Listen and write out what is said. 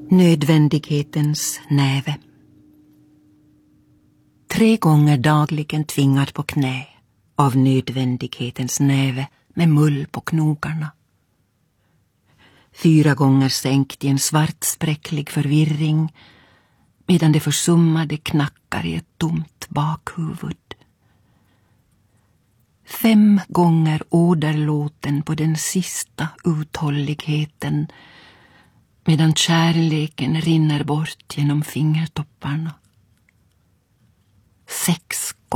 Nödvändighetens näve. 3 gånger dagligen tvingad på knä av nödvändighetens näve med mull på knogarna. 4 gånger sänkt i en svartspräcklig förvirring medan det försummade knackar i ett tomt bakhuvud. 5 gånger åderlåten på den sista uthålligheten medan kärleken rinner bort genom fingertopparna. 6